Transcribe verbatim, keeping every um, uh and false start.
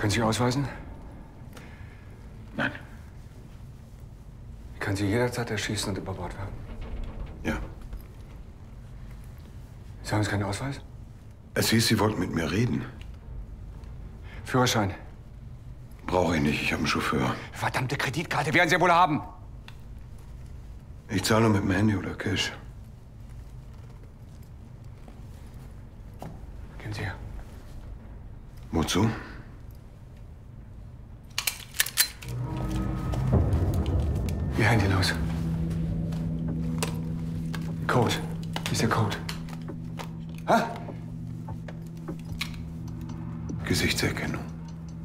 Können Sie ausweisen? Nein. Ich kann Sie jederzeit erschießen und über Bord werfen. Ja. Sie haben jetzt keinen Ausweis? Es hieß, Sie wollten mit mir reden. Führerschein? Brauche ich nicht, ich habe einen Chauffeur. Verdammte Kreditkarte werden Sie ja wohl haben. Ich zahle nur mit dem Handy oder Cash. Gehen Sie her. Wozu? Ihr Handy los. Code. Wie ist der Code? Ha? Gesichtserkennung.